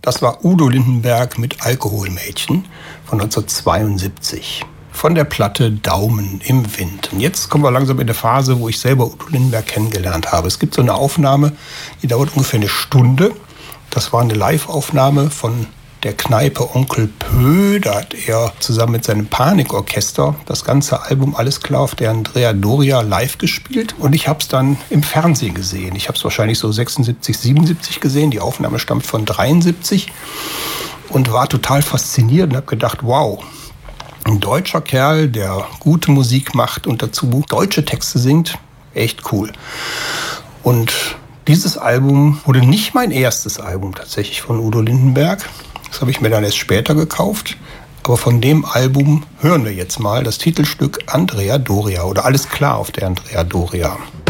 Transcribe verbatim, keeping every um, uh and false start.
Das war Udo Lindenberg mit Alkoholmädchen von neunzehnhundertzweiundsiebzig. Von der Platte Daumen im Wind. Und jetzt kommen wir langsam in eine Phase, wo ich selber Udo Lindenberg kennengelernt habe. Es gibt so eine Aufnahme, die dauert ungefähr eine Stunde. Das war eine Live-Aufnahme von der Kneipe Onkel Pö. Da hat er zusammen mit seinem Panikorchester das ganze Album Alles klar auf der Andrea Doria live gespielt. Und ich habe es dann im Fernsehen gesehen. Ich habe es wahrscheinlich so sechsundsiebzig, siebenundsiebzig gesehen. Die Aufnahme stammt von dreiundsiebzig. Und war total fasziniert und habe gedacht, wow, ein deutscher Kerl, der gute Musik macht und dazu deutsche Texte singt, echt cool. Und dieses Album wurde nicht mein erstes Album tatsächlich von Udo Lindenberg. Das habe ich mir dann erst später gekauft. Aber von dem Album hören wir jetzt mal das Titelstück Andrea Doria oder Alles klar auf der Andrea Doria.